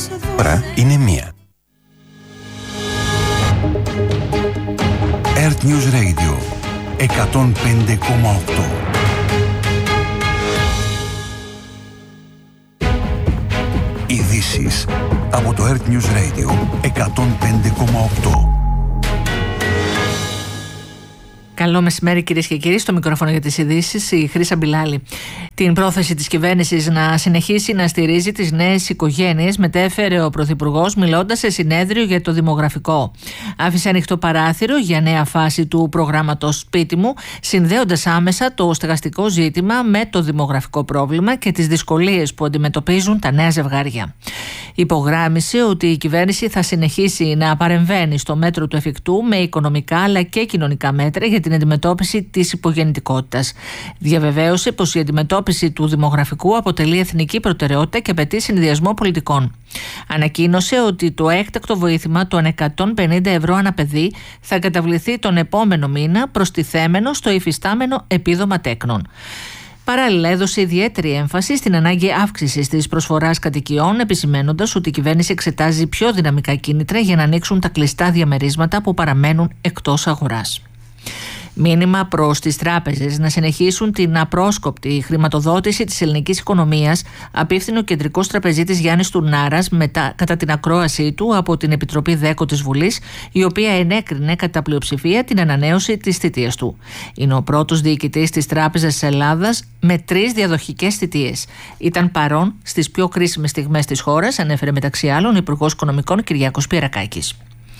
Ώρα είναι 1. Earth News Radio 105,8. Ειδήσεις από το Earth News Radio 105,8. Καλό μεσημέρι κυρίες και κύριοι, στο μικρόφωνο για τις ειδήσεις η Χρύσα Μπιλάλη. Την πρόθεση της κυβέρνησης να συνεχίσει να στηρίζει τις νέες οικογένειες μετέφερε ο Πρωθυπουργός μιλώντας σε συνέδριο για το δημογραφικό. Άφησε ανοιχτό παράθυρο για νέα φάση του προγράμματος Σπίτι μου, συνδέοντας άμεσα το στεγαστικό ζήτημα με το δημογραφικό πρόβλημα και τις δυσκολίες που αντιμετωπίζουν τα νέα ζευγάρια. Υπογράμμισε ότι η κυβέρνηση θα συνεχίσει να παρεμβαίνει στο μέτρο του εφικτού με οικονομικά αλλά και κοινωνικά μέτρα για την αντιμετώπιση της υπογεννητικότητας. Διαβεβαίωσε πως η αντιμετώπιση του δημογραφικού αποτελεί εθνική προτεραιότητα και απαιτεί συνδυασμό πολιτικών. Ανακοίνωσε ότι το έκτακτο βοήθημα των 150 ευρώ ανά παιδί θα καταβληθεί τον επόμενο μήνα προστιθέμενο στο υφιστάμενο επίδομα τέκνων. Παράλληλα, έδωσε ιδιαίτερη έμφαση στην ανάγκη αύξησης της προσφοράς κατοικιών, επισημαίνοντας ότι η κυβέρνηση εξετάζει πιο δυναμικά κίνητρα για να ανοίξουν τα κλειστά διαμερίσματα που παραμένουν εκτός αγοράς. Μήνυμα προς τις τράπεζες να συνεχίσουν την απρόσκοπτη χρηματοδότηση της ελληνικής οικονομίας, απίφθινε ο κεντρικός τραπεζίτης Γιάννης Τουρνάρας κατά την ακρόασή του από την Επιτροπή ΔΕΚΟ της Βουλής, η οποία ενέκρινε κατά πλειοψηφία την ανανέωση της θητείας του. Είναι ο πρώτος διοικητής της Τράπεζας της Ελλάδας με 3 διαδοχικές θητείες. Ήταν παρόν στις πιο κρίσιμες στιγμές της χώρας, ανέφερε μεταξύ άλλων ο Υπουργός Οικονομικών Κυριάκος Πιερακάκης.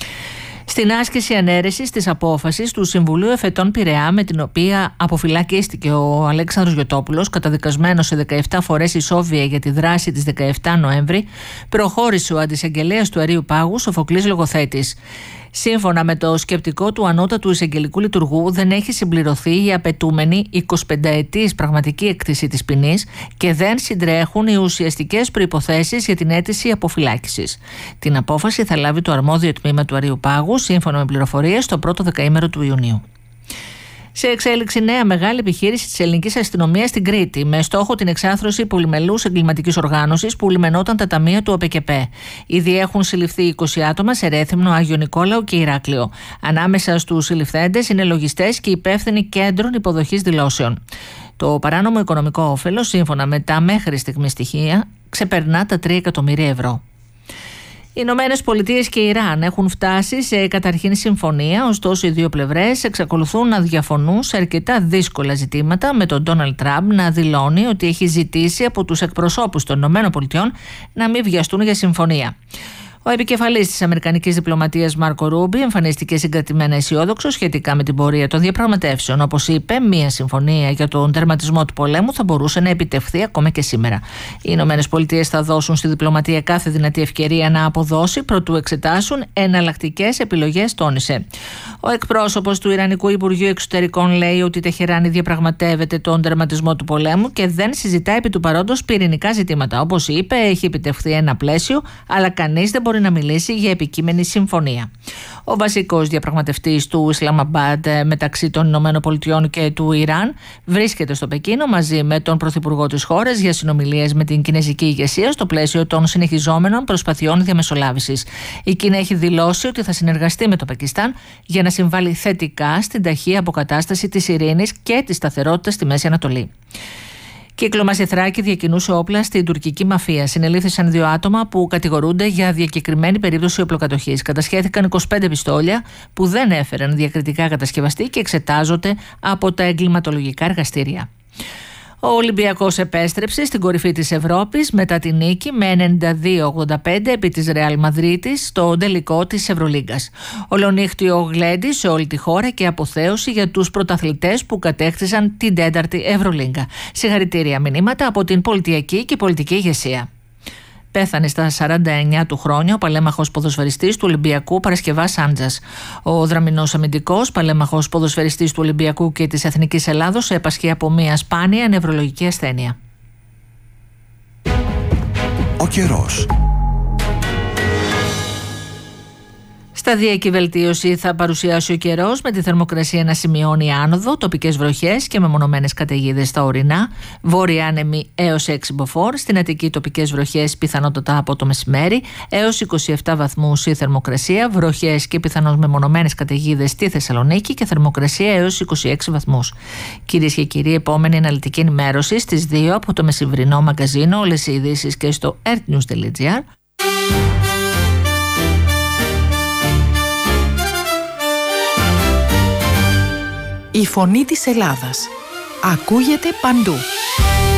Στην άσκηση ανέρεσης της απόφασης του Συμβουλίου Εφετών Πειραιά, με την οποία αποφυλακίστηκε ο Αλέξανδρος Γιωτόπουλος, καταδικασμένος σε 17 φορές ισόβια για τη δράση της 17 Νοέμβρη, προχώρησε ο αντισαγγελέας του Αρείου Πάγου, Σοφοκλής Λογοθέτης. Σύμφωνα με το σκεπτικό του ανώτατου εισαγγελικού λειτουργού, δεν έχει συμπληρωθεί η απαιτούμενη 25ετής πραγματική έκτηση της ποινής και δεν συντρέχουν οι ουσιαστικές προϋποθέσεις για την αίτηση αποφυλάκησης. Την απόφαση θα λάβει το αρμόδιο τμήμα του Αρείου Πάγου, σύμφωνα με πληροφορίες, το πρώτο δεκαήμερο του Ιουνίου. Σε εξέλιξη νέα μεγάλη επιχείρηση της ελληνικής αστυνομίας στην Κρήτη, με στόχο την εξάρθρωση πολυμελούς εγκληματικής οργάνωσης που λιμενόταν τα ταμεία του ΟΠΕΚΕΠΕ. Ήδη έχουν συλληφθεί 20 άτομα σε Ρέθυμνο, Άγιο Νικόλαο και Ηράκλειο. Ανάμεσα στους συλληφθέντες είναι λογιστές και υπεύθυνοι κέντρων υποδοχής δηλώσεων. Το παράνομο οικονομικό όφελος, σύμφωνα με τα μέχρι στιγμή στοιχεία, ξεπερνά τα 3 εκατομμύρια ευρώ. Οι Ηνωμένες Πολιτείες και η Ιράν έχουν φτάσει σε καταρχήν συμφωνία, ωστόσο οι δύο πλευρές εξακολουθούν να διαφωνούν σε αρκετά δύσκολα ζητήματα, με τον Ντόναλντ Τραμπ να δηλώνει ότι έχει ζητήσει από τους εκπροσώπους των Ηνωμένων Πολιτειών να μην βιαστούν για συμφωνία. Ο επικεφαλής της Αμερικανικής διπλωματίας Μάρκο Ρούμπι εμφανίστηκε συγκρατημένα αισιόδοξο σχετικά με την πορεία των διαπραγματεύσεων. Όπως είπε, μία συμφωνία για τον τερματισμό του πολέμου θα μπορούσε να επιτευχθεί ακόμα και σήμερα. Οι Ηνωμένες Πολιτείες θα δώσουν στη διπλωματία κάθε δυνατή ευκαιρία να αποδώσει προτού εξετάσουν εναλλακτικές επιλογές, τόνισε. Ο εκπρόσωπος του Ιρανικού Υπουργείου Εξωτερικών λέει ότι η Τεχεράνη διαπραγματεύεται τον τερματισμό του πολέμου και δεν συζητά επί του παρόντος πυρηνικά ζητήματα. Όπως είπε, έχει επιτευχθεί ένα πλαίσιο, αλλά κανείς δεν μπορεί να μιλήσει για επικείμενη συμφωνία. Ο βασικός διαπραγματευτής του Ισλαμαμπάντ μεταξύ των Ηνωμένων Πολιτειών και του Ιράν βρίσκεται στο Πεκίνο μαζί με τον Πρωθυπουργό της χώρας για συνομιλίες με την κινεζική ηγεσία στο πλαίσιο των συνεχιζόμενων προσπαθειών διαμεσολάβησης. Η Κίνα έχει δηλώσει ότι θα συνεργαστεί με το Πακιστάν για να συμβάλλει θετικά στην ταχεία αποκατάσταση της ειρήνης και της σταθερότητας στη Μέση Ανατολή. Κύκλωμα στη Θράκη διακινούσε όπλα στην τουρκική μαφία. Συνελήφθησαν 2 άτομα που κατηγορούνται για διακεκριμένη περίπτωση οπλοκατοχής. Κατασχέθηκαν 25 πιστόλια που δεν έφεραν διακριτικά κατασκευαστή και εξετάζονται από τα εγκληματολογικά εργαστήρια. Ο Ολυμπιακός επέστρεψε στην κορυφή της Ευρώπης μετά τη νίκη με 92-85 επί της Ρεάλ Μαδρίτης στο τελικό της Ευρωλίγκας. Ολονύχτιο γλέντι σε όλη τη χώρα και αποθέωση για τους πρωταθλητές που κατέκτησαν την 4η Ευρωλίγκα. Συγχαρητήρια μηνύματα από την πολιτιακή και πολιτική ηγεσία. Πέθανε στα 49 του χρόνια ο παλέμαχος ποδοσφαιριστής του Ολυμπιακού Παρασκευάς Άντζας. Ο δραμηνός αμυντικός παλέμαχος ποδοσφαιριστής του Ολυμπιακού και της Εθνικής Ελλάδος έπασχε από μια σπάνια νευρολογική ασθένεια. Ο καιρός. Σταδιακή βελτίωση θα παρουσιάσει ο καιρός, με τη θερμοκρασία να σημειώνει άνοδο, τοπικές βροχές και μεμονωμένες καταιγίδες στα ορεινά, βόρεια άνεμη έως 6 μποφόρ, στην Αττική τοπικές βροχές πιθανότατα από το μεσημέρι, έως 27 βαθμούς η θερμοκρασία, βροχές και πιθανώς μεμονωμένες καταιγίδες στη Θεσσαλονίκη και θερμοκρασία έως 26 βαθμούς. Κυρίες και κύριοι, επόμενη αναλυτική ενημέρωση στις 2 από το μεσημβρινό μαγκαζίνο, όλες οι ειδήσεις και στο earthnews.gr. Η φωνή της Ελλάδας ακούγεται παντού.